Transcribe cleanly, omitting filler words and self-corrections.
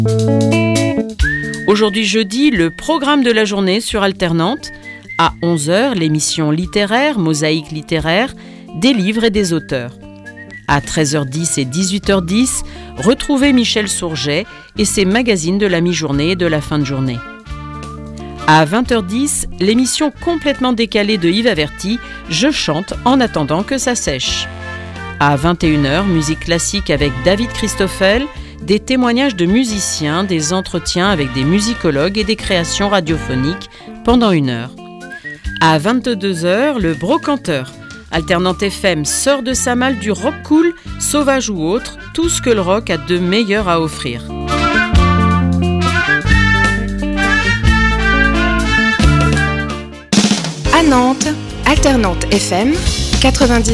Aujourd'hui jeudi, le programme de la journée sur Alternante. À 11h, l'émission littéraire, Mosaïque littéraire, des livres et des auteurs. À 13h10 et 18h10, retrouvez Michel Sourget et ses magazines de la mi-journée et de la fin de journée. À 20h10, l'émission complètement décalée de Yves Averty, Je chante en attendant que ça sèche. À 21h, musique classique avec David Christoffel, des témoignages de musiciens, des entretiens avec des musicologues et des créations radiophoniques pendant 1 heure. À 22h, le brocanteur. Alternante FM sort de sa malle du rock cool, sauvage ou autre, tout ce que le rock a de meilleur à offrir. À Nantes, Alternante FM 90.